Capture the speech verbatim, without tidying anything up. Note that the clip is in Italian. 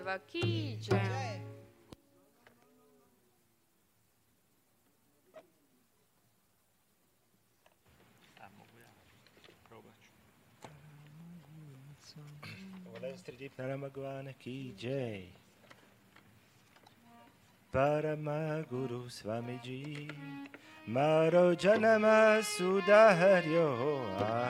की जय. Param Bhagwan ki jai. Parama Guru Swamiji Maro Janama Sudaharyo